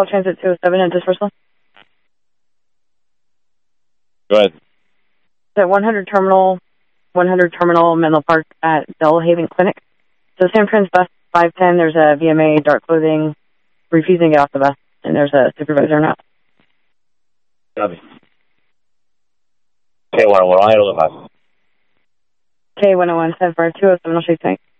Call Transit 207 at dispersal. Go ahead. The 100 Terminal Menlo Park at Belhaven Clinic. So San Fran's bus 510, there's a VMA, dark clothing, refusing to get off the bus, and there's a supervisor now. Copy. K101, I'll handle the bus. K101, 75207, I'll show you tonight.